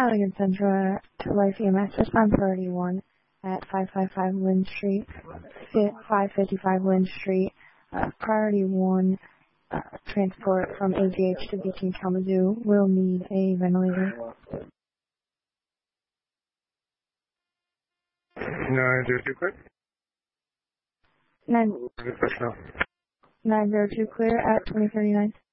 Allegan Central to Life EMS, respond priority 1 at 555 Lynn Street, 555 Lynn Street. Priority 1, transport from AGH to BT Kalamazoo will need a ventilator. 902 clear. 902 clear at 2039.